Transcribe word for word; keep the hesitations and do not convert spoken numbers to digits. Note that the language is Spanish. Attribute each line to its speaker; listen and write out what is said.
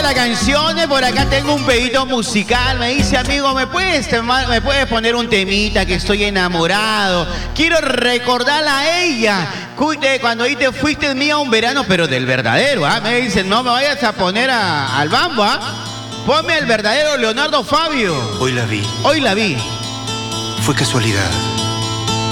Speaker 1: las canciones, por acá tengo un pedito musical. Me dice, amigo, ¿me puedes, ¿me puedes poner un temita que estoy enamorado? Quiero recordarla a ella. Cuando ahí te fuiste mía un verano, pero del verdadero, ¿ah? Me dicen, no me vayas a poner a, al bambo, ¿ah? Ponme el verdadero Leonardo Fabio.
Speaker 2: Hoy la vi.
Speaker 1: Hoy la vi.
Speaker 2: Fue casualidad.